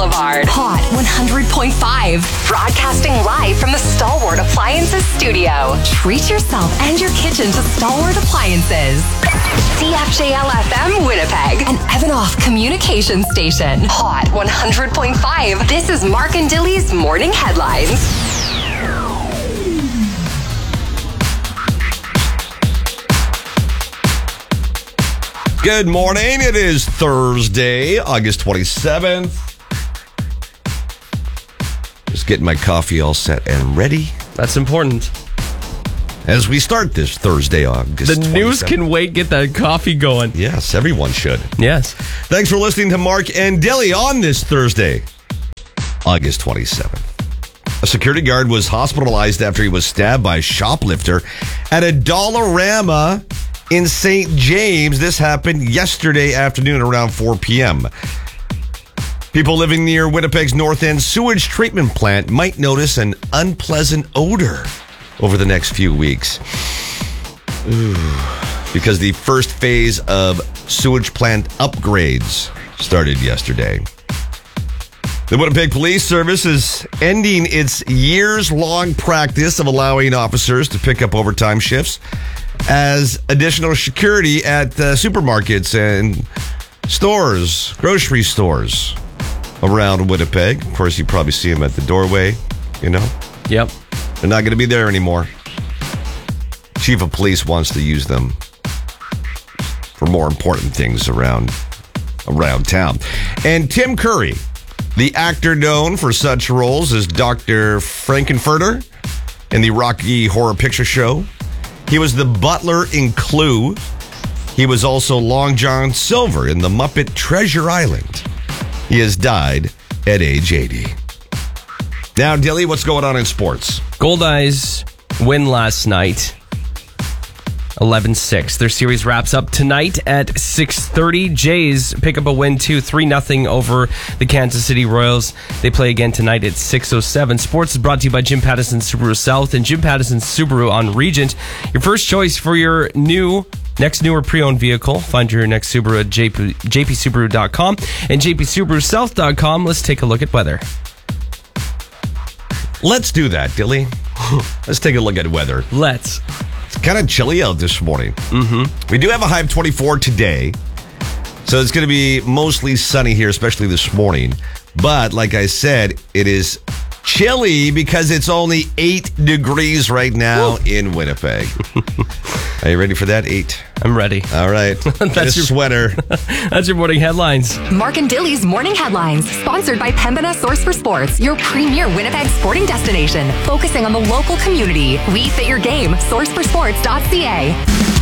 Boulevard. Hot 100.5. Broadcasting live from the Stalwart Appliances studio. Treat yourself and your kitchen to Stalwart Appliances. CFJL FM Winnipeg. An Evanoff communication station. Hot 100.5. This is Mark and Dilly's Morning Headlines. Good morning. It is Thursday, August 27th. Just getting my coffee all set and ready. That's important. As we start this Thursday, August 27th. The news can wait. Get that coffee going. Yes, everyone should. Yes. Thanks for listening to Mark and Dilly on this Thursday, August 27th. A security guard was hospitalized after he was stabbed by a shoplifter at a Dollarama in St. James. This happened yesterday afternoon around 4 p.m. People living near Winnipeg's North End sewage treatment plant might notice an unpleasant odor over the next few weeks. Because the first phase of sewage plant upgrades started yesterday. The Winnipeg Police Service is ending its years-long practice of allowing officers to pick up overtime shifts as additional security at supermarkets and stores, grocery stores around Winnipeg. Of course, you probably see them at the doorway, you know? Yep. They're not going to be there anymore. Chief of Police wants to use them for more important things around town. And Tim Curry, the actor known for such roles as Dr. Frankenfurter in the Rocky Horror Picture Show. He was the butler in Clue. He was also Long John Silver in The Muppet Treasure Island. He has died at age 80. Now, Dilly, what's going on in sports? Goldeyes win last night, 11-6. Their series wraps up tonight at 6:30. Jays pick up a win, 3-0 over the Kansas City Royals. They play again tonight at 6:07. Sports is brought to you by Jim Pattison Subaru South and Jim Pattison Subaru on Regent. Your first choice for your next new or pre-owned vehicle. Find your next Subaru at jpsubaru.com and jpsubarusouth.com. Let's take a look at weather. Let's do that, Dilly. Let's take a look at weather. Let's. It's kind of chilly out this morning. Mm-hmm. We do have a high of 24 today, so it's going to be mostly sunny here, especially this morning. But like I said, it is chilly because it's only 8 degrees right now in Winnipeg. Are you ready for that? 8. I'm ready. All right. That's your sweater. That's your morning headlines. Mark and Dilly's Morning Headlines, sponsored by Pembina Source for Sports, your premier Winnipeg sporting destination, focusing on the local community. We fit your game. Sourceforsports.ca.